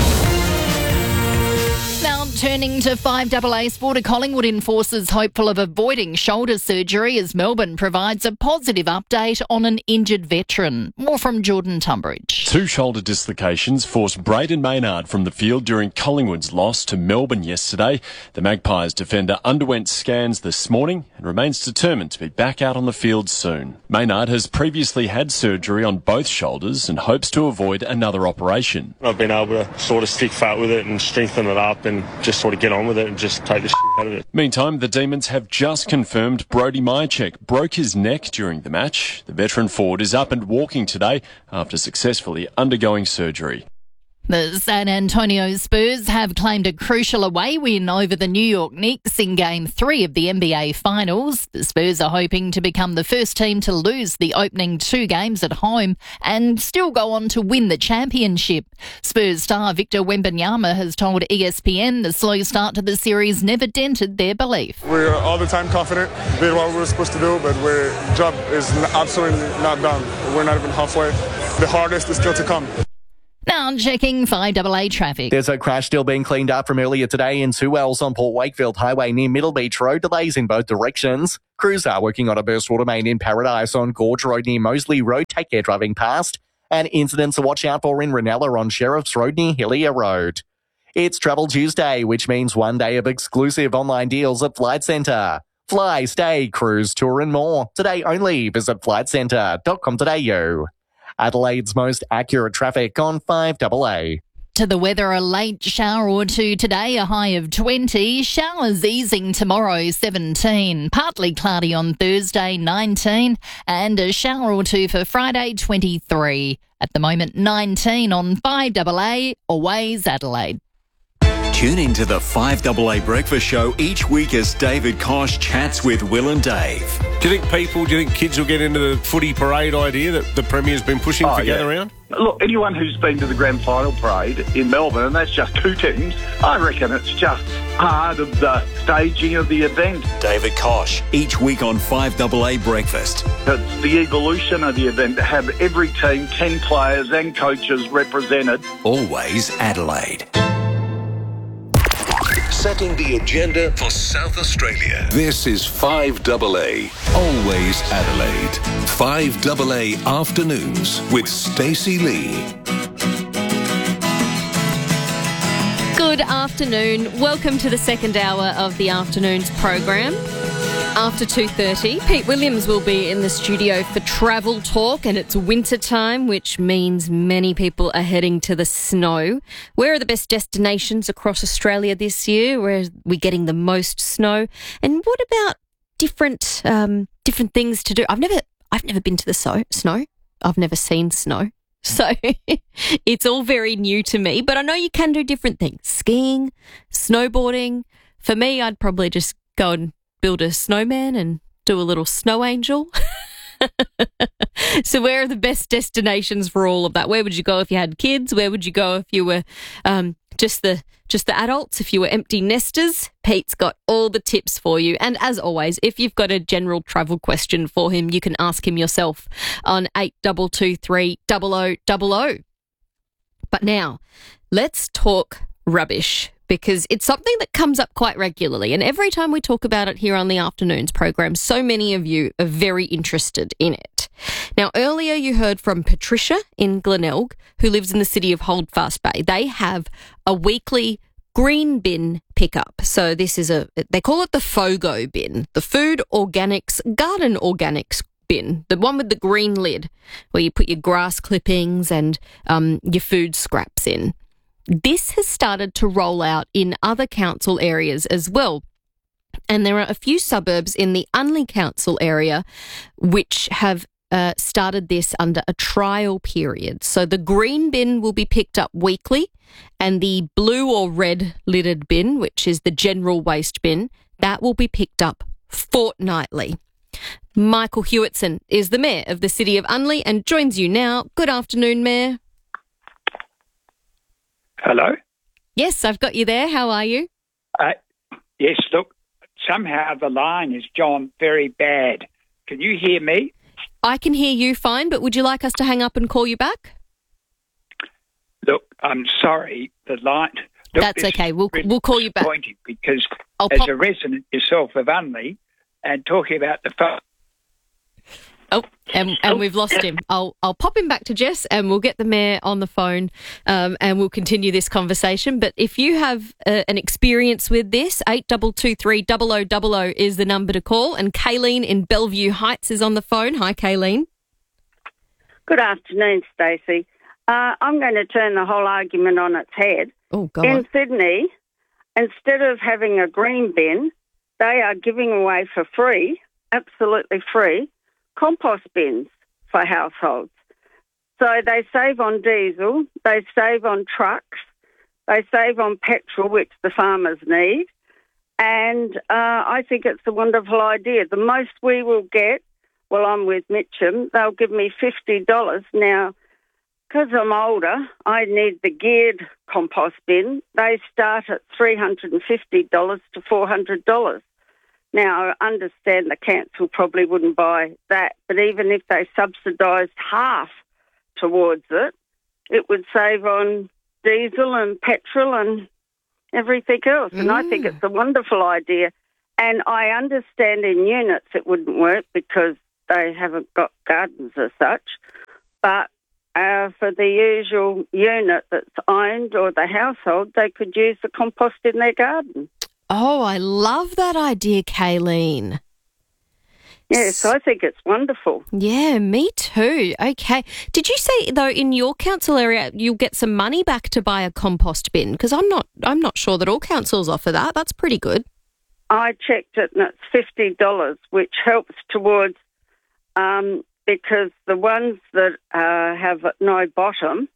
Now turning to 5AA sport, a Collingwood enforcers hopeful of avoiding shoulder surgery as Melbourne provides a positive update on an injured veteran. More from Jordan Tunbridge.
2 shoulder dislocations forced Braden Maynard from the field during Collingwood's loss to Melbourne yesterday. The Magpies defender underwent scans this morning and remains determined to be back out on the field soon. Maynard has previously had surgery on both shoulders and hopes to avoid another operation.
I've been able to sort of stick fat with it and strengthen it up and just sort of get on with it and just take the shit out of it.
Meantime, the Demons have just confirmed Brody Myercheck broke his neck during the match. The veteran forward is up and walking today after successfully undergoing surgery.
The San Antonio Spurs have claimed a crucial away win over the New York Knicks in Game 3 of the NBA Finals. The Spurs are hoping to become the first team to lose the opening 2 games at home and still go on to win the championship. Spurs star Victor Wembanyama has told ESPN the slow start to the series never dented their belief.
We're all the time confident, did what we were supposed to do, but our job is absolutely not done. We're not even halfway. The hardest is still to come.
Now checking 5AA traffic.
There's a crash still being cleaned up from earlier today in 2Ls on Port Wakefield Highway near Middle Beach Road. Delays in both directions. Crews are working on a burst water main in Paradise on Gorge Road near Moseley Road. Take care driving past. And incidents to watch out for in Ranella on Sheriff's Road near Hillier Road. It's Travel Tuesday, which means one day of exclusive online deals at Flight Centre. Fly, stay, cruise, tour and more. Today only. Visit flightcentre.com.au. Adelaide's most accurate traffic on 5AA.
To the weather, a late shower or two today, a high of 20. Showers easing tomorrow, 17. Partly cloudy on Thursday, 19. And a shower or two for Friday, 23. At the moment, 19 on 5AA, always Adelaide.
Tune into the 5AA Breakfast Show each week as David Kosh chats with Will and Dave.
Do you think kids will get into the footy parade idea that the Premier's been pushing for Gather Round?
Look, anyone who's been to the grand final parade in Melbourne, and that's just 2 teams, I reckon it's just part of the staging of the event.
David Kosh, each week on 5AA Breakfast.
It's the evolution of the event to have every team, 10 players and coaches represented.
Always Adelaide.
Setting the agenda for South Australia. This is 5AA, always Adelaide. 5AA Afternoons with Stacey Lee.
Good afternoon. Welcome to the second hour of the afternoons program. After 2:30, Pete Williams will be in the studio for Travel Talk, and it's winter time, which means many people are heading to the snow. Where are the best destinations across Australia this year? Where are we getting the most snow? And what about different things to do? I've never been to the snow. I've never seen snow. So it's all very new to me, but I know you can do different things. Skiing, snowboarding. For me, I'd probably just go and build a snowman and do a little snow angel. So where are the best destinations for all of that? Where would you go if you had kids? Where would you go if you were just the adults, if you were empty nesters? Pete's got all the tips for you. And as always, if you've got a general travel question for him, you can ask him yourself on 8223 0000. But now, let's talk rubbish, because it's something that comes up quite regularly. And every time we talk about it here on the afternoons program, so many of you are very interested in it. Now, earlier you heard from Patricia in Glenelg, who lives in the city of Holdfast Bay. They have a weekly green bin pickup. So this is they call it the FOGO bin, the Food Organics, Garden Organics bin, the one with the green lid, where you put your grass clippings and your food scraps in. This has started to roll out in other council areas as well. And there are a few suburbs in the Unley Council area which have started this under a trial period. So the green bin will be picked up weekly, and the blue or red lidded bin, which is the general waste bin, that will be picked up fortnightly. Michael Hewitson is the Mayor of the City of Unley and joins you now. Good afternoon, Mayor.
Hello?
Yes, I've got you there. How are you?
Yes, look, somehow the line is gone very bad. Can you hear me?
I can hear you fine, but would you like us to hang up and call you back?
Look, I'm sorry, the line... Look,
that's okay, we'll call you back.
Because as a resident yourself of Unley and talking about the phone...
Oh, and we've lost him. I'll pop him back to Jess and we'll get the Mayor on the phone and we'll continue this conversation. But if you have an experience with this, 8223 0000 is the number to call. And Kayleen in Bellevue Heights is on the phone. Hi, Kayleen.
Good afternoon, Stacey. I'm going to turn the whole argument on its head.
Oh, go
in
on.
Sydney, instead of having a green bin, they are giving away for free, absolutely free, compost bins for households. So they save on diesel, they save on trucks, they save on petrol, which the farmers need. And I think it's a wonderful idea. The most we will get, well, I'm with Mitcham, they'll give me $50. Now, because I'm older, I need the geared compost bin. They start at $350 to $400. Now, I understand the council probably wouldn't buy that, but even if they subsidised half towards it, it would save on diesel and petrol and everything else. And I think it's a wonderful idea. And I understand in units it wouldn't work because they haven't got gardens as such. But for the usual unit that's owned or the household, they could use the compost in their garden.
Oh, I love that idea, Kayleen.
Yes, I think it's wonderful.
Yeah, me too. Okay. Did you say, though, in your council area you'll get some money back to buy a compost bin? Because I'm not sure that all councils offer that. That's pretty good.
I checked it and it's $50, which helps towards because the ones that have no bottom,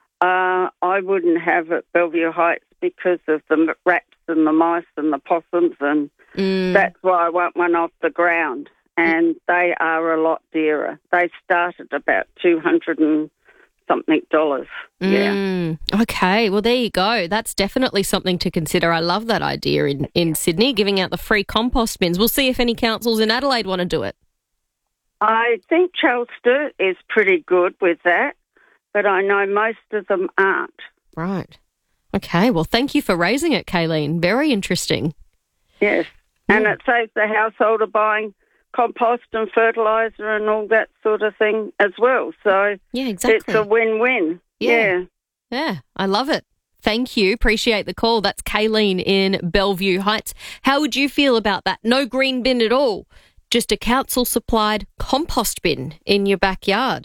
I wouldn't have at Bellevue Heights because of the rats and the mice and the possums, and that's why I want one off the ground. And they are a lot dearer. They start at about $200 and something. Yeah.
Okay, well, there you go. That's definitely something to consider. I love that idea in Sydney, giving out the free compost bins. We'll see if any councils in Adelaide want to do it.
I think Chelster is pretty good with that, but I know most of them aren't.
Right. Okay, well, thank you for raising it, Kayleen. Very interesting.
Yes, and it saves the householder buying compost and fertiliser and all that sort of thing as well. So
yeah, exactly.
It's a win-win. Yeah,
I love it. Thank you. Appreciate the call. That's Kayleen in Bellevue Heights. How would you feel about that? No green bin at all. Just a council-supplied compost bin in your backyard.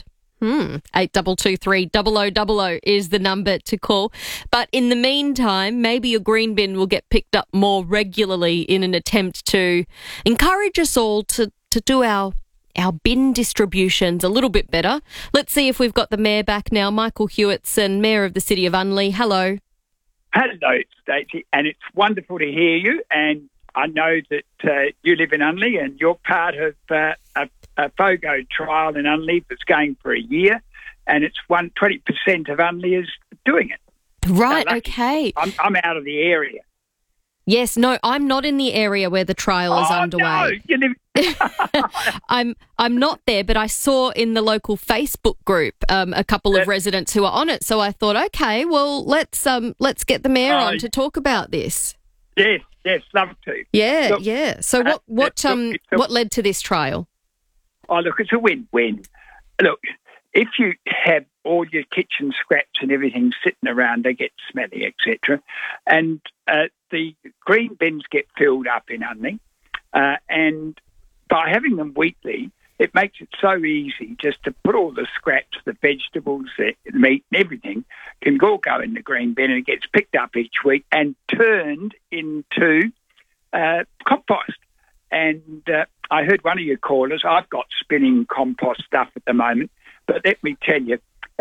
8223 0000 is the number to call. But in the meantime, maybe your green bin will get picked up more regularly in an attempt to encourage us all to do our bin distributions a little bit better. Let's see if we've got the Mayor back now. Michael Hewitson, Mayor of the City of Unley. Hello.
Hello, Stacey, and it's wonderful to hear you. And I know that you live in Unley and you're part of a FOGO trial in Unley that's going for a year, and it's 20% of Unley is doing it.
Right, okay.
I'm out of the area.
Yes, no, I'm not in the area where the trial is underway.
No, you live...
I'm not there, but I saw in the local Facebook group a couple of residents who are on it. So I thought, okay, well, let's get the Mayor on to talk about this.
Yes, love to.
Yeah, look, yeah. So what led to this trial?
Oh, look, it's a win-win. Look, if you have all your kitchen scraps and everything sitting around, they get smelly, etc. And the green bins get filled up in Unley. And by having them weekly, it makes it so easy just to put all the scraps, the vegetables, the meat and everything can all go in the green bin, and it gets picked up each week and turned into compost. And I heard one of your callers, I've got spinning compost stuff at the moment, but let me tell you,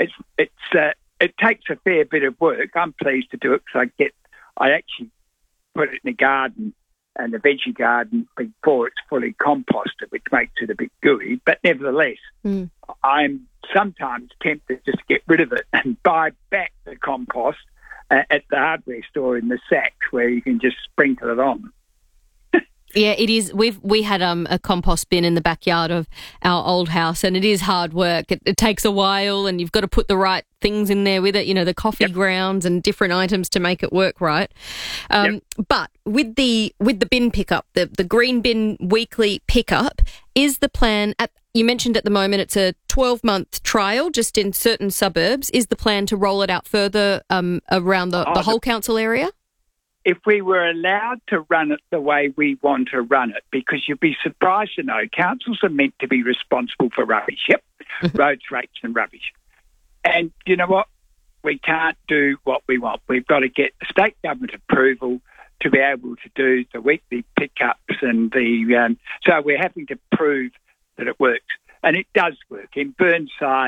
it takes a fair bit of work. I'm pleased to do it because I actually put it in the garden and the veggie garden before it's fully composted, which makes it a bit gooey. But nevertheless, I'm sometimes tempted just to get rid of it and buy back the compost at the hardware store in the sacks where you can just sprinkle it on.
Yeah, it is. We had a compost bin in the backyard of our old house, and it is hard work. It takes a while, and you've got to put the right things in there with it. You know, the coffee grounds and different items to make it work right. But with the bin pickup, the green bin weekly pickup, is the plan. You mentioned at the moment it's a 12-month trial just in certain suburbs. Is the plan to roll it out further around the whole council area?
If we were allowed to run it the way we want to run it, because you'd be surprised to know councils are meant to be responsible for rubbish. Roads, rates and rubbish. And you know what? We can't do what we want. We've got to get the state government approval to be able to do the weekly pickups and so we're having to prove that it works. And it does work. In Burnside,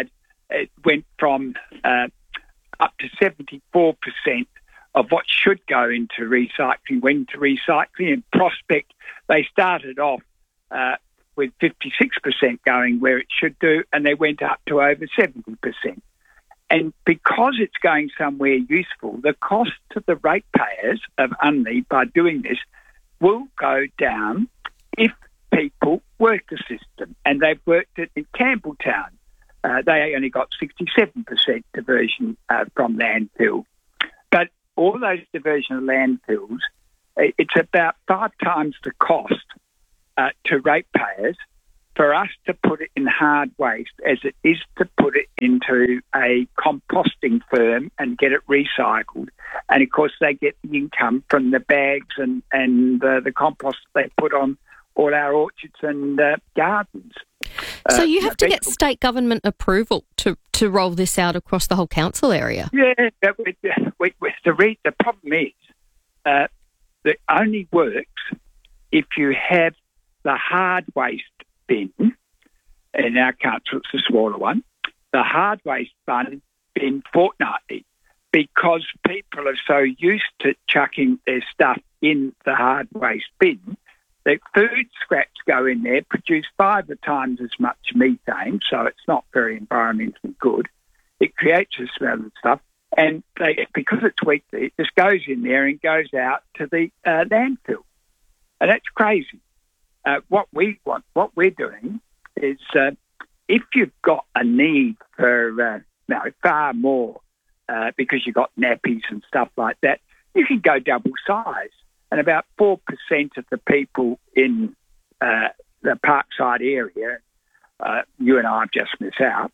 it went from up to 74% of what should go into recycling went into recycling. In Prospect, they started off with 56% going where it should do, and they went up to over 70%. And because it's going somewhere useful, the cost to the ratepayers of Unley by doing this will go down if people work the system. And they've worked it in Campbelltown. They only got 67% diversion from landfill. But all those diversion of landfills, it's about 5 times the cost to ratepayers for us to put it in hard waste as it is to put it into a composting firm and get it recycled. And, of course, they get the income from the bags and the compost they put on all our orchards and gardens.
So you have to get state government approval to roll this out across the whole council area?
Yeah, the problem is that it only works if you have the hard waste bin, in our council it's the smaller one, the hard waste bin fortnightly, because people are so used to chucking their stuff in the hard waste bin that food scraps go in there, produce 5 times as much methane, so it's not very environmentally good. It creates a smell and stuff, and because it's weekly, it just goes in there and goes out to the landfill. And that's crazy. What we're doing is if you've got a need for far more because you've got nappies and stuff like that, you can go double size. And about 4% of the people in the Parkside area, you and I have just missed out,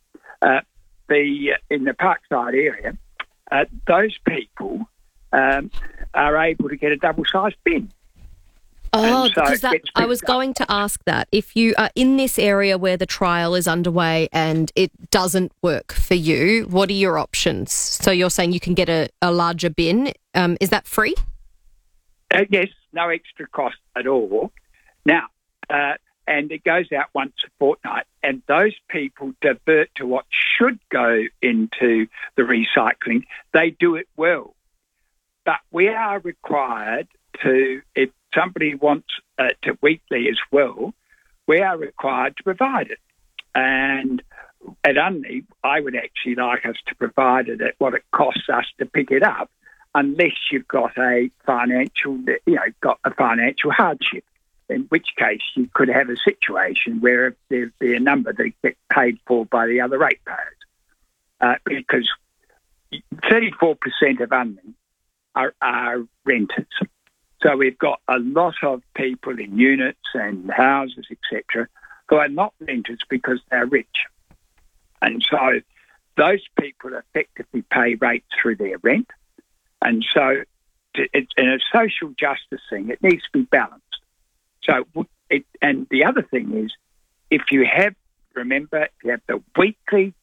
in the Parkside area, those people are able to get a double-sized bin.
Oh,
so
because I was going to ask that. If you are in this area where the trial is underway and it doesn't work for you, what are your options? So you're saying you can get a larger bin. Is that free?
Yes, no extra cost at all. Now, and it goes out once a fortnight, and those people divert to what should go into the recycling. They do it well. But we are required to, if somebody wants to weekly as well, we are required to provide it. And at Unley, I would actually like us to provide it at what it costs us to pick it up, unless you've got a financial hardship, in which case you could have a situation where there'd be a number that get paid for by the other ratepayers. Because 34% of Unley are renters. So we've got a lot of people in units and houses, etc., who are not renters because they're rich. And so those people effectively pay rates through their rent. And so it's in a social justice thing, it needs to be balanced. So, and the other thing is, if you have the weekly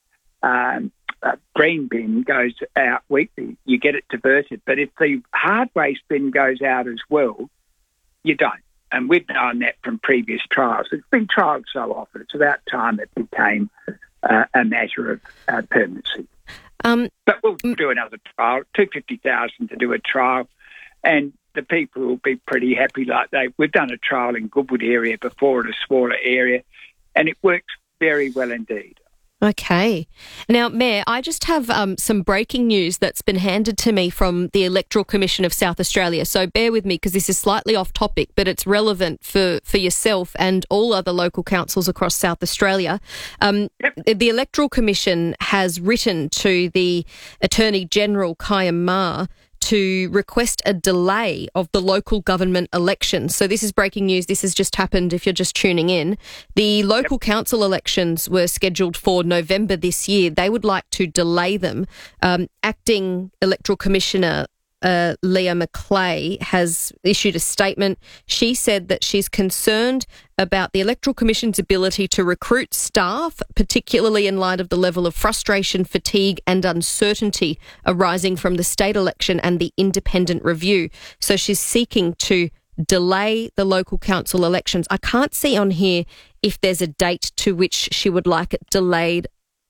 green bin goes out weekly, you get it diverted. But if the hard waste bin goes out as well, you don't. And we've known that from previous trials. It's been trialled so often. It's about time it became a matter of permanency. But we'll do another trial, $250,000 to do a trial, and the people will be pretty happy. We've done a trial in Goodwood area before, in a smaller area, and it works very well indeed.
Okay. Now, Mayor, I just have some breaking news that's been handed to me from the Electoral Commission of South Australia. So bear with me because this is slightly off topic, but it's relevant for yourself and all other local councils across South Australia. The Electoral Commission has written to the Attorney General, Kayam Ma, to request a delay of the local government elections. So this is breaking news. This has just happened if you're just tuning in. The local council elections were scheduled for November this year. They would like to delay them. Acting Electoral Commissioner Leah McClay has issued a statement. She said that she's concerned about the Electoral Commission's ability to recruit staff, particularly in light of the level of frustration, fatigue and uncertainty arising from the state election and the independent review. So she's seeking to delay the local council elections. I can't see on here if there's a date to which she would like it delayed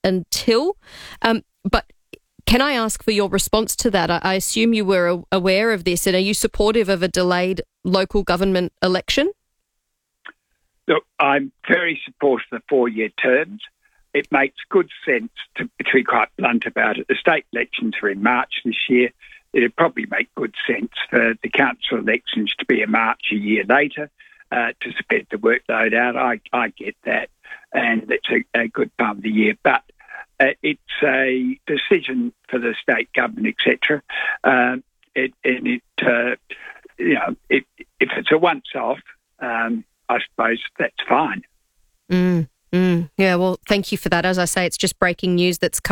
until. But can I ask for your response to that? I assume you were aware of this, and are you supportive of a delayed local government election?
Look, I'm very supportive of the 4-year terms. It makes good sense to be quite blunt about it. The state elections are in March this year. It'd probably make good sense for the council elections to be in March a year later to spread the workload out. I get that, and it's a good part of the year. But it's a decision for the state government, etc. If it's a once-off, I suppose that's fine.
Yeah, well, thank you for that. As I say, it's just breaking news that's come